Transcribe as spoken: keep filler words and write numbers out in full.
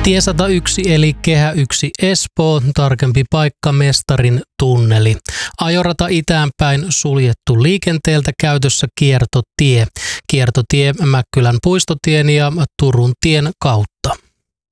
Tie sata yksi eli Kehä yksi Espoo, tarkempi paikka Mestarin tunneli. Ajorata itäänpäin suljettu liikenteeltä, käytössä kiertotie. Kiertotie Mäkkylän puistotien ja Turun tien kautta.